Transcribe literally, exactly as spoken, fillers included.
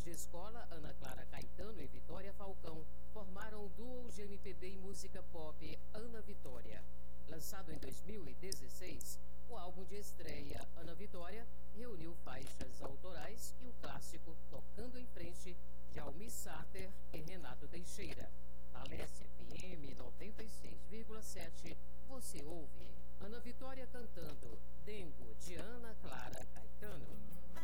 de escola Ana Clara Caetano e Vitória Falcão formaram o duo de M P B e música pop Ana Vitória. Lançado em dois mil e dezesseis, o álbum de estreia Ana Vitória reuniu faixas autorais e o clássico Tocando em Frente de Almir Sater e Renato Teixeira. Na Leste F M noventa e seis vírgula sete, você ouve Ana Vitória cantando Dengo de Ana Clara Caetano.